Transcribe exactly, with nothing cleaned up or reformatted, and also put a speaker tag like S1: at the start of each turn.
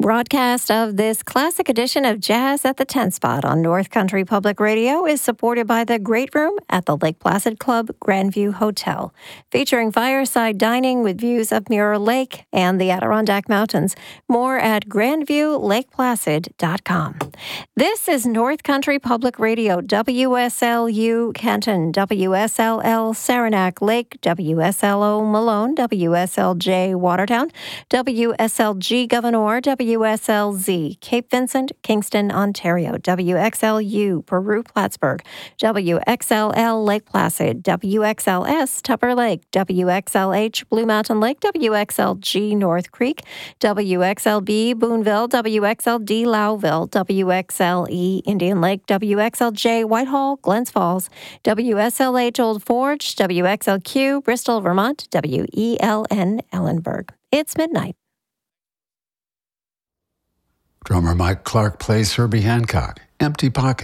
S1: Broadcast of this classic edition of Jazz at the ten Spot on North Country Public Radio is supported by the Great Room at the Lake Placid Club Grandview Hotel, featuring fireside dining with views of Mirror Lake and the Adirondack Mountains. More at grandview lake placid dot com. This is North Country Public Radio, W S L U Kenton, W S L L Saranac Lake, W S L O Malone, W S L J Watertown, W S L G Gouverneur, W S L Z Cape Vincent, Kingston, Ontario, W X L U Peru Plattsburgh, W X L L Lake Placid, W X L S Tupper Lake, W X L H Blue Mountain Lake, W X L G North Creek, W X L B Boonville, W X L D Lowville, W X L E Indian Lake, W X L J Whitehall, Glens Falls, W S L H Old Forge, W X L Q Bristol, Vermont, W E L N Ellenburg. It's midnight.
S2: Drummer Mike Clark plays Herbie Hancock, Empty Pocket.